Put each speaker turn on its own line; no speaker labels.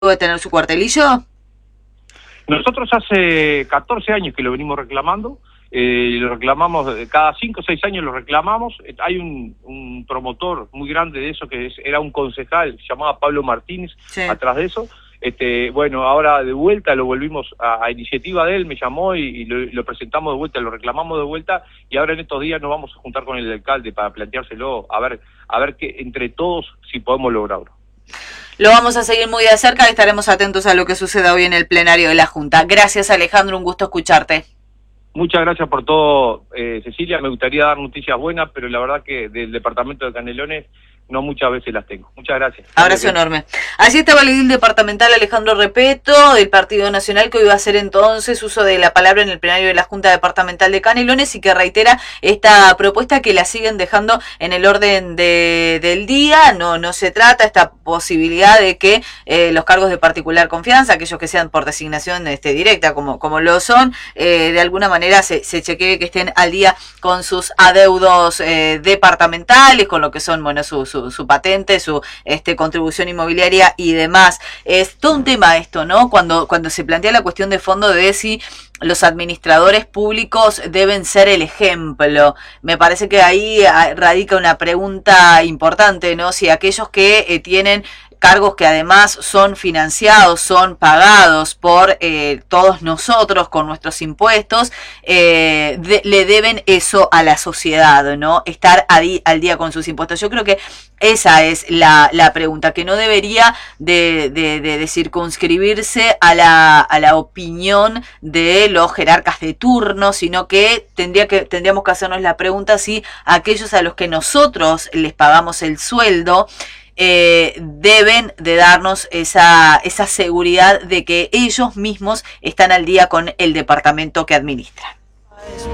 de tener su cuartelillo?
Nosotros hace 14 años que lo venimos reclamando, lo reclamamos, cada 5 o 6 años lo reclamamos. Hay un promotor muy grande de eso era un concejal, se llamaba Pablo Martínez,
Sí.
atrás de eso. Bueno, ahora de vuelta lo volvimos a iniciativa de él, me llamó y lo presentamos de vuelta, lo reclamamos de vuelta, y ahora en estos días nos vamos a juntar con el alcalde para planteárselo, a ver que entre todos si podemos lograrlo.
Lo vamos a seguir muy de cerca y estaremos atentos a lo que suceda hoy en el plenario de la Junta. Gracias, Alejandro, un gusto escucharte.
Muchas gracias por todo, Cecilia. Me gustaría dar noticias buenas, pero la verdad que del departamento de Canelones no muchas veces las tengo. Muchas gracias.
Abrazo enorme. Así estaba el edil departamental Alejandro Repeto, del Partido Nacional, que hoy va a hacer entonces uso de la palabra en el plenario de la Junta Departamental de Canelones y que reitera esta propuesta que la siguen dejando en el orden del día. No se trata esta posibilidad de que los cargos de particular confianza, aquellos que sean por designación directa, como lo son, de alguna manera se chequee que estén al día con sus adeudos departamentales, con lo que son, bueno, su patente, su contribución inmobiliaria y demás. Es todo un tema esto, ¿no? Cuando se plantea la cuestión de fondo de si los administradores públicos deben ser el ejemplo. Me parece que ahí radica una pregunta importante, ¿no? Si aquellos que tienen cargos que además son financiados, son pagados por todos nosotros con nuestros impuestos, le deben eso a la sociedad, ¿no? Estar al día con sus impuestos. Yo creo que esa es la pregunta, que no debería de circunscribirse a la opinión de los jerarcas de turno, sino que tendríamos que hacernos la pregunta si aquellos a los que nosotros les pagamos el sueldo deben de darnos esa seguridad de que ellos mismos están al día con el departamento que administran.